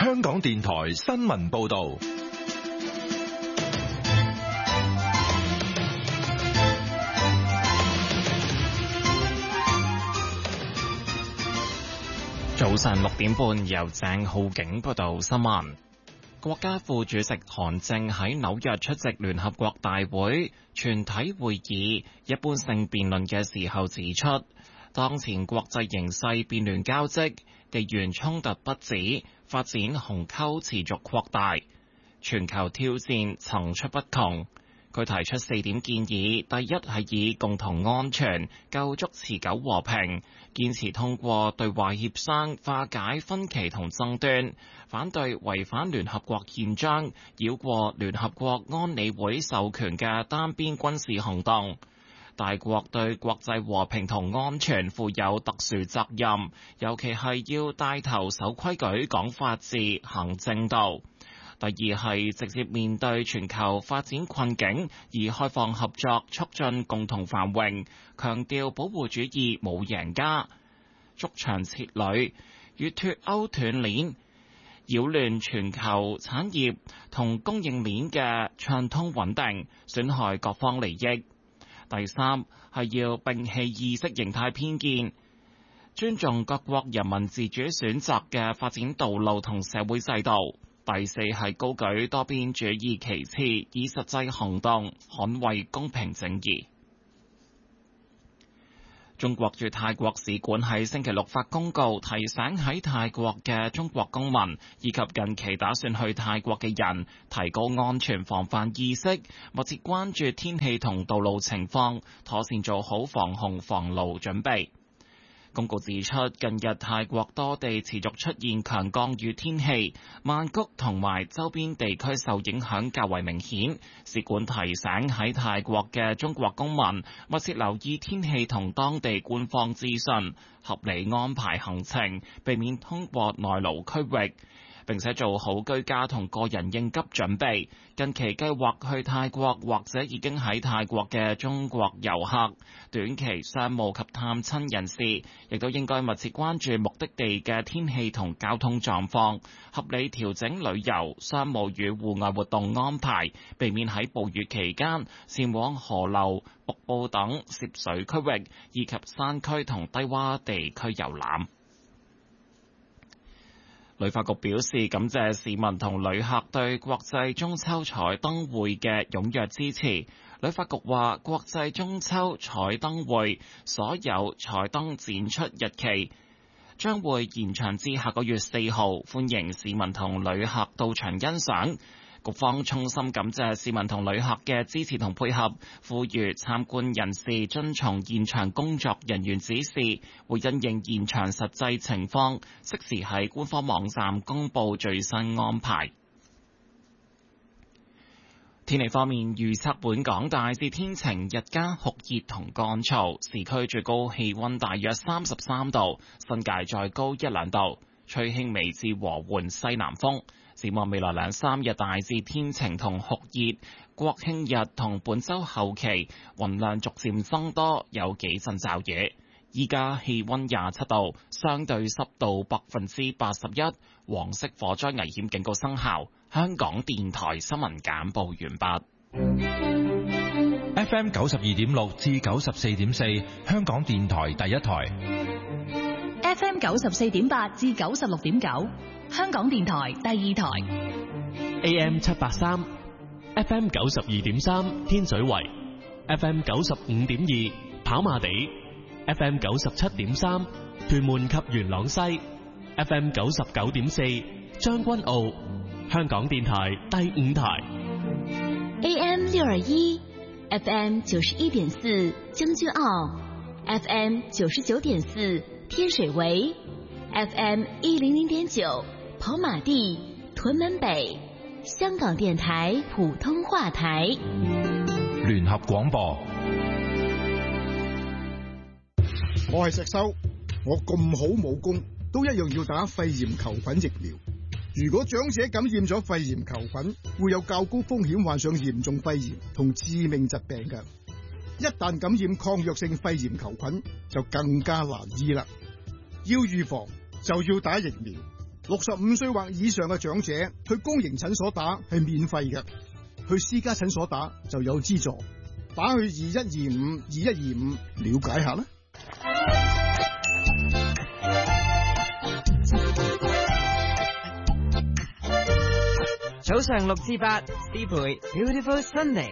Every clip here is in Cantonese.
香港電台新聞報道。 早上6點半，由鄭浩景報道新聞。國家副主席韓正喺紐約出席聯合國大會全體會議一般性辯論嘅時候指出，當前國際形勢變亂交織，地緣衝突不止，發展鴻溝持續擴大，全球挑戰層出不窮。佢提出4點建議，第一係以共同安全構築持久和平，堅持通過對話協商化解分歧同爭端，反對違反聯合國憲章、繞過聯合國安理會授權嘅單邊軍事行動。大國對國際和平同安全負有特殊責任，尤其係要帶頭守規矩、講法治、行正道。第二係直接面對全球發展困境，而開放合作，促進共同繁榮，強調保護主義冇贏家，築牆設壘，與脫歐斷鏈，擾亂全球產業同供應鏈嘅暢通穩定，損害各方利益。第三係要摒棄意識形態偏見，尊重各國人民自主選擇嘅發展道路同社會制度。第四係高舉多邊主義旗幟，以實際行動捍衛公平正義。中國駐泰國使館喺星期六發公告，提醒喺泰國嘅中國公民以及近期打算去泰國嘅人，提高安全防範意識，密切關注天氣同道路情況，妥善做好防洪防澇準備。公告指出，近日泰國多地持續出現強降雨天氣，曼谷同埋周邊地區受影響較為明顯。使館提醒喺泰國嘅中國公民密切留意天氣同當地官方資訊，合理安排行程，避免通過內陸區域，並且做好居家同個人應急準備。近期計劃去泰國或者已經喺泰國嘅中國遊客、短期商務及探親人士，亦都應該密切關注目的地嘅天氣同交通狀況，合理調整旅遊、商務與戶外活動安排，避免喺暴雨期間前往河流、瀑布等涉水區域，以及山區同低窪地區遊覽。旅發局表示感謝市民同旅客對國際中秋彩燈會嘅踴躍支持。旅發局話，國際中秋彩燈會所有彩燈展出日期將會延長至下個月4號，歡迎市民同旅客到場欣賞。局方衷心感謝市民同旅客嘅支持同配合，呼籲參觀人士遵從現場工作人員指示，會因應現場實際情況，適時喺官方網站公佈最新安排。天氣方面，預測本港大致天晴，日間酷熱同乾燥，市區最高氣溫大約33度，新界再高1-2度，吹輕微至和緩西南風。展望未來2-3日大致天晴同酷熱，國慶日同本週後期雲量逐漸增多，有幾陣驟雨。依家氣溫27度，相對濕度81%，黃色火災危險警告生效。香港電台新聞簡報完畢。 FM 92.6至94.4，香港電台第一台。 FM 94.8至96.9，香港電台第二台。 AM 783 FM 92.3，天水圍 FM 95.2，跑馬地 FM 97.3，屯門及元朗西 FM 99.4，將軍澳，香港電台第五台。 AM 621 FM 91.4，將軍澳 FM 99.4，天水圍 FM 100.9，跑馬地、屯門北，香港電台普通話台。 聯合廣播。 我係石修，我咁好武功，都一樣要打肺炎球菌疫苗。如果長者感染咗肺炎球菌，會有較高風險患上嚴重肺炎同致命疾病㗎。一旦感染抗藥性肺炎球菌，就更加難醫啦。要預防就要打疫苗， 65歲或以上嘅長者去公營診所打係免費嘅，去私家診所打就有資助。打去2125了解下啦。 早上6至8，思培 Beautiful Sunday。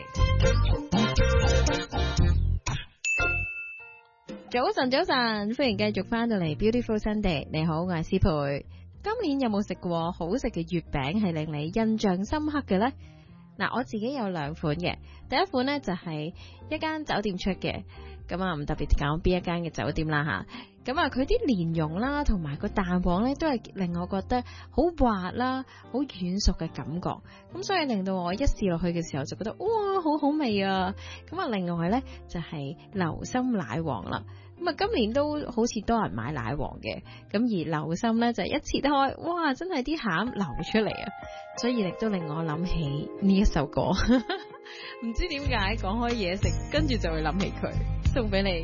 早晨，歡迎繼續翻到嚟 Beautiful Sunday。你好，我係思培。今年有冇食過好食嘅月餅係令你印象深刻嘅呢？嗱，我自己有2款嘅。第一款呢就係一間酒店出嘅，咁啊唔特別講邊一間嘅酒店啦吓。咁啊，佢啲蓮蓉啦，同埋個蛋黃咧，都係令我覺得好滑啦，好軟熟嘅感覺。咁所以令到我一試落去嘅時候就覺得哇，好好味啊！咁啊，另外咧就係流心奶黃啦。咁啊，今年都好似多人買奶黃嘅，咁而流心咧就一切開，哇，真係啲餡流出嚟啊！所以亦都令我諗起呢一首歌，唔知點解講開嘢食，跟住就會諗起佢，送俾你。